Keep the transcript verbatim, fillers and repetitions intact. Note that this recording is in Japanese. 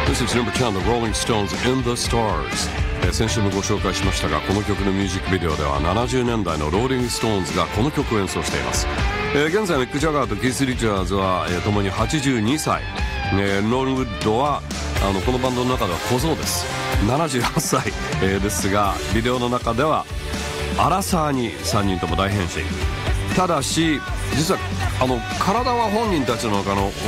This is number ten, The Rolling Stones, In the Stars。先週もご紹介しましたが、この曲のミュージックビデオではななじゅうねんだいのローリング・ストーンズがこの曲を演奏しています。えー、現在ミック・ジャガーとキース・リチャーズは、えー、共にはちじゅうにさい、えー、ローリング・ウッドはあのこのバンドの中では小僧です。ななじゅうはっさい、えー、ですがビデオの中ではアラサーにさんにんとも大変身。ただし実はあの体は本人たちの中の